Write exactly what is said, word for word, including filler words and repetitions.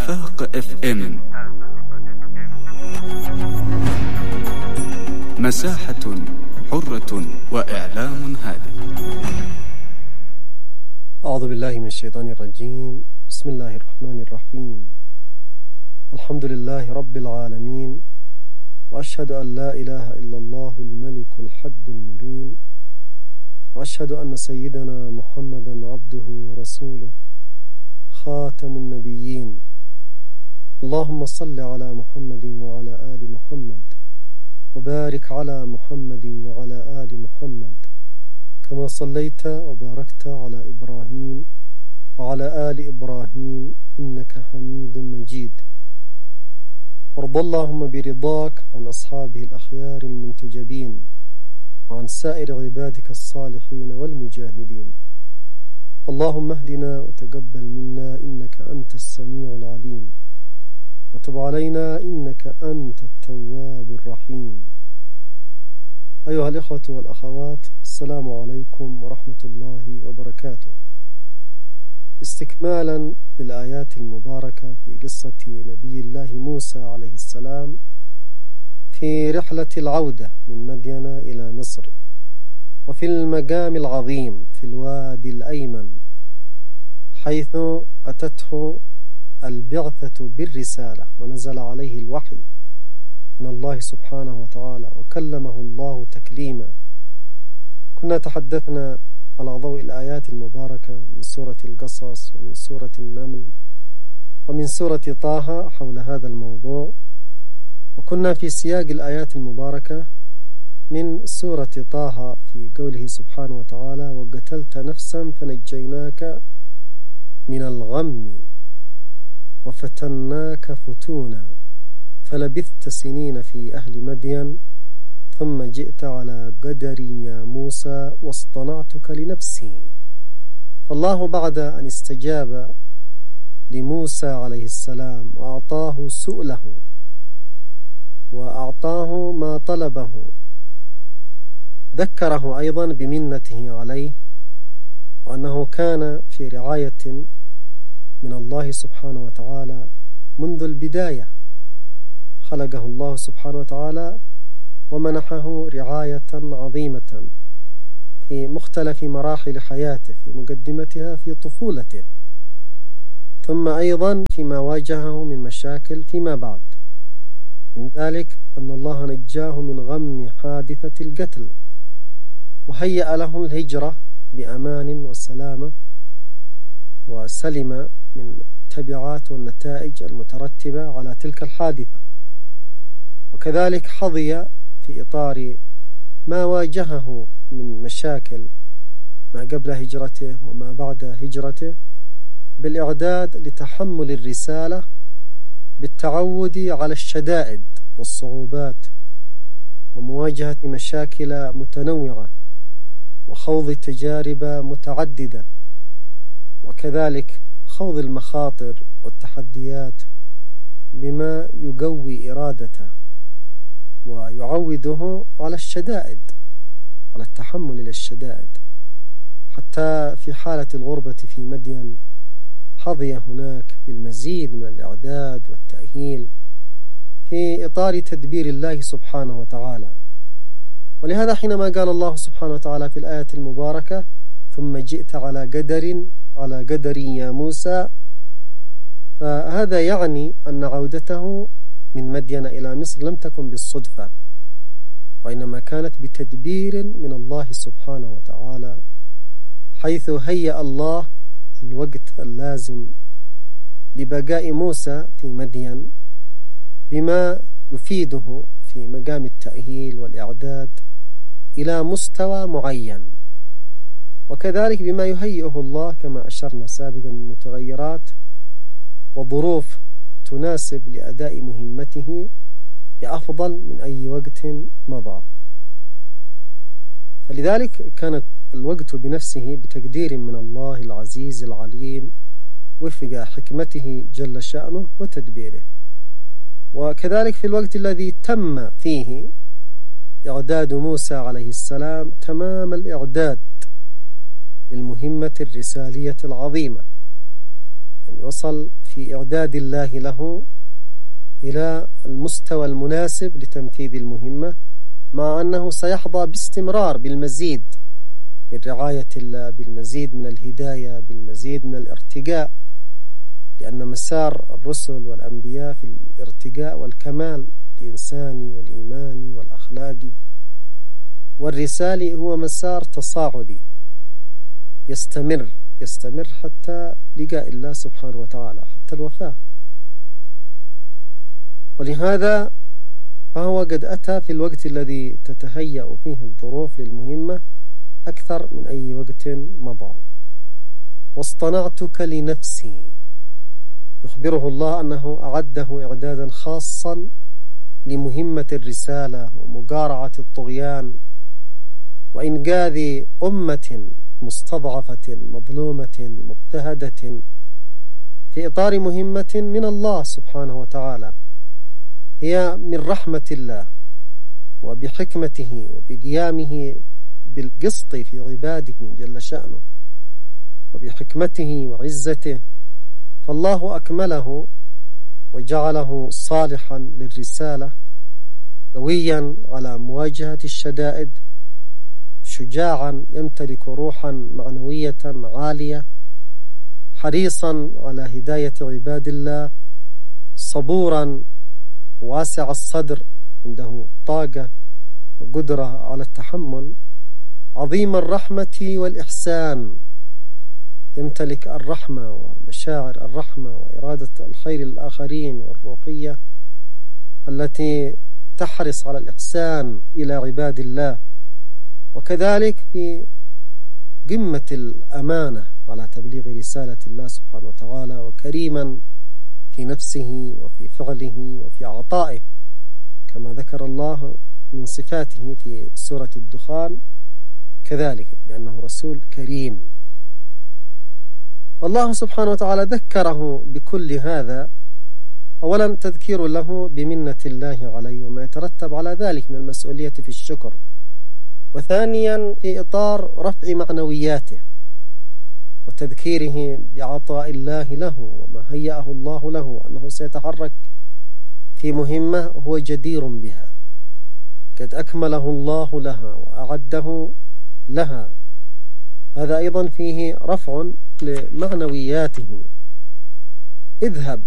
آفاق اف ام، مساحة حرة وإعلام هادف. أعوذ بالله من الشيطان الرجيم. بسم الله الرحمن الرحيم. الحمد لله رب العالمين، وأشهد أن لا إله إلا الله الملك الحق المبين، وأشهد أن سيدنا محمدا عبده ورسوله خاتم النبيين. اللهم صل على محمد وعلى آل محمد، وبارك على محمد وعلى آل محمد كما صليت وباركت على إبراهيم وعلى آل إبراهيم إنك حميد مجيد. وارض اللهم برضاك عن أصحابه الأخيار المنتجبين، وعن سائر عبادك الصالحين والمجاهدين. اللهم اهدنا وتقبل منا إنك أنت السميع العليم، وتب علينا إنك أنت التواب الرحيم. أيها الإخوة والأخوات، السلام عليكم ورحمة الله وبركاته. استكمالا للآيات المباركة في قصة نبي الله موسى عليه السلام في رحلة العودة من مدين إلى مصر، وفي المقام العظيم في الوادي الأيمن، حيث أتته البعثة بالرسالة ونزل عليه الوحي من الله سبحانه وتعالى وكلمه الله تكليما. كنا تحدثنا على ضوء الآيات المباركة من سورة القصص ومن سورة النمل ومن سورة طه حول هذا الموضوع، وكنا في سياق الآيات المباركة من سورة طه في قوله سبحانه وتعالى: وقتلت نفسا فنجيناك من الغم وفتناك فتونا فلبثت سنين في أهل مدين ثم جئت على قدر يا موسى واصطنعتك لنفسي. فالله بعد أن استجاب لموسى عليه السلام وأعطاه سؤله وأعطاه ما طلبه، ذكره أيضا بمنته عليه، وأنه كان في رعاية من الله سبحانه وتعالى منذ البداية. خلقه الله سبحانه وتعالى ومنحه رعاية عظيمة في مختلف مراحل حياته، في مقدمتها في طفولته، ثم أيضا فيما واجهه من مشاكل فيما بعد. من ذلك أن الله نجاه من غم حادثة القتل، وهيأ له الهجرة بأمان وسلامة، وسلم من التبعات والنتائج المترتبة على تلك الحادثة. وكذلك حظي في إطار ما واجهه من مشاكل ما قبل هجرته وما بعد هجرته بالإعداد لتحمل الرسالة، بالتعود على الشدائد والصعوبات ومواجهة مشاكل متنوعة وخوض تجارب متعددة، وكذلك خوض المخاطر والتحديات بما يقوي إرادته ويعوده على الشدائد، على التحمل للشدائد. حتى في حالة الغربة في مدين حظي هناك بالمزيد من الإعداد والتأهيل في إطار تدبير الله سبحانه وتعالى. ولهذا حينما قال الله سبحانه وتعالى في الآية المباركة: ثم جئت على قدر على قدر يا موسى، فهذا يعني أن عودته من مدين إلى مصر لم تكن بالصدفة، وإنما كانت بتدبير من الله سبحانه وتعالى، حيث هيأ الله الوقت اللازم لبقاء موسى في مدين بما يفيده في مقام التأهيل والإعداد إلى مستوى معين، وكذلك بما يهيئه الله كما أشرنا سابقا من متغيرات وظروف تناسب لأداء مهمته بأفضل من أي وقت مضى. فلذلك كانت الوقت بنفسه بتقدير من الله العزيز العليم وفق حكمته جل شأنه وتدبيره. وكذلك في الوقت الذي تم فيه إعداد موسى عليه السلام تمام الإعداد للمهمة الرسالية العظيمة، يعني وصل في في إعداد الله له إلى المستوى المناسب لتنفيذ المهمة، مع أنه سيحظى باستمرار بالمزيد من رعاية الله، بالمزيد من الهداية، بالمزيد من الارتقاء، لأن مسار الرسل والأنبياء في الارتقاء والكمال الإنساني والإيماني والأخلاقي والرسالي هو مسار تصاعدي يستمر يستمر حتى لقاء الله سبحانه وتعالى، حتى الوفاة. ولهذا فهو قد أتى في الوقت الذي تتهيأ فيه الظروف للمهمة أكثر من أي وقت مضى. واصطنعتك لنفسي، يخبره الله أنه أعده إعدادا خاصا لمهمة الرسالة ومقارعة الطغيان وإنقاذ أمة مستضعفة مظلومة مضطهدة في إطار مهمة من الله سبحانه وتعالى، هي من رحمة الله وبحكمته وبقيامه بالقسط في عباده جل شأنه وبحكمته وعزته، فالله أكمله وجعله صالحا للرسالة، قويا على مواجهة الشدائد، شجاعا يمتلك روحا معنوية عالية، حريصا على هداية عباد الله، صبورا واسع الصدر، عنده طاقة وقدرة على التحمل، عظيم الرحمة والإحسان، يمتلك الرحمة ومشاعر الرحمة وإرادة الخير للآخرين والروحية التي تحرص على الإحسان إلى عباد الله، وكذلك في قمة الأمانة على تبليغ رسالة الله سبحانه وتعالى، وكريما في نفسه وفي فعله وفي عطائه، كما ذكر الله من صفاته في سورة الدخان كذلك لأنه رسول كريم. الله سبحانه وتعالى ذكره بكل هذا، أولا تذكير له بمنة الله عليه وما يترتب على ذلك من المسؤولية في الشكر، وثانيا في إطار رفع معنوياته وتذكيره بعطاء الله له وما هيأه الله له، أنه سيتحرك في مهمة هو جدير بها قد أكمله الله لها وأعده لها. هذا أيضا فيه رفع لمعنوياته. اذهب